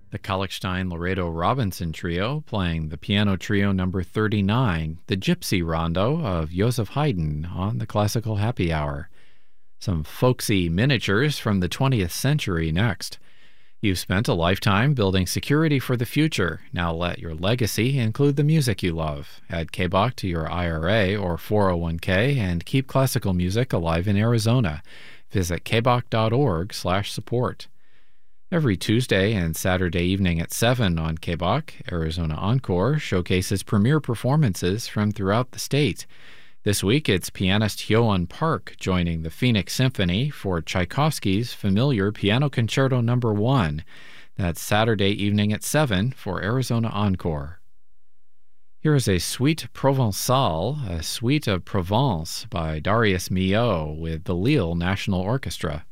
The Kalkstein Laredo Robinson Trio playing the piano trio number 39, the Gypsy Rondo of Joseph Haydn on the Classical Happy Hour. Some folksy miniatures from the 20th century next. You've spent a lifetime building security for the future. Now let your legacy include the music you love. Add KBOC to your IRA or 401k and keep classical music alive in Arizona. Visit kboc.org/support. Every Tuesday and Saturday evening at 7 on KBOC, Arizona Encore showcases premier performances from throughout the state. This week, it's pianist Hyoan Park joining the Phoenix Symphony for Tchaikovsky's familiar Piano Concerto No. 1. That's Saturday evening at 7 for Arizona Encore. Here is a Suite Provençale, a suite of Provence by Darius Milhaud with the Lille National Orchestra.